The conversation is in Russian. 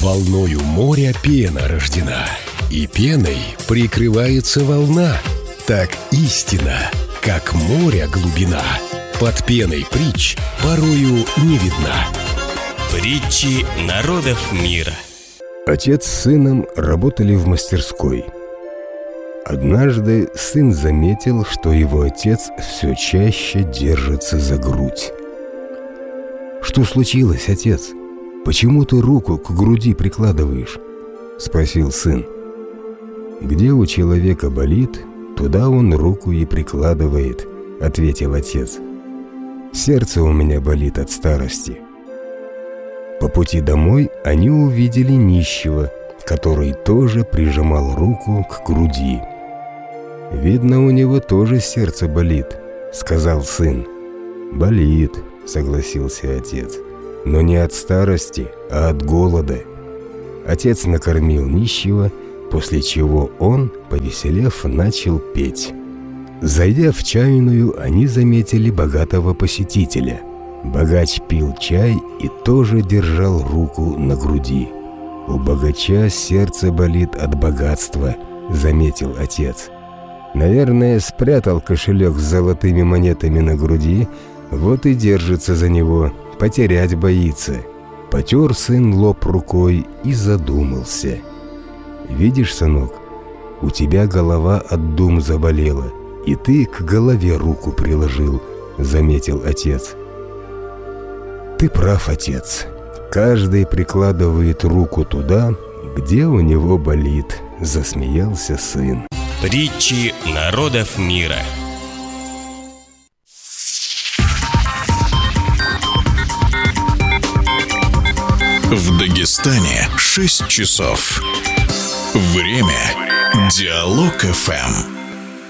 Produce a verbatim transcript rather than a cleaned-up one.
Волною моря пена рождена, и пеной прикрывается волна. Так истина, как море глубина, под пеной притч порою не видна. Притчи народов мира. Отец с сыном работали в мастерской. Однажды сын заметил, что его отец все чаще держится за грудь. «Что случилось, отец? Почему ты руку к груди прикладываешь?» — спросил сын. «Где у человека болит, туда он руку и прикладывает», — ответил отец. «Сердце у меня болит от старости». По пути домой они увидели нищего, который тоже прижимал руку к груди. «Видно, у него тоже сердце болит», — сказал сын. «Болит», — согласился отец, — «но не от старости, а от голода». Отец накормил нищего, после чего он, повеселев, начал петь. Зайдя в чайную, они заметили богатого посетителя. Богач пил чай и тоже держал руку на груди. «У богача сердце болит от богатства», — заметил отец. «Наверное, спрятал кошелек с золотыми монетами на груди, вот и держится за него, потерять боится». Потер сын лоб рукой и задумался. «Видишь, сынок, у тебя голова от дум заболела, и ты к голове руку приложил», — заметил отец. «Ты прав, отец. Каждый прикладывает руку туда, где у него болит», — засмеялся сын. Притчи народов мира. В Дагестане шесть часов. Время. Диалог эф эм.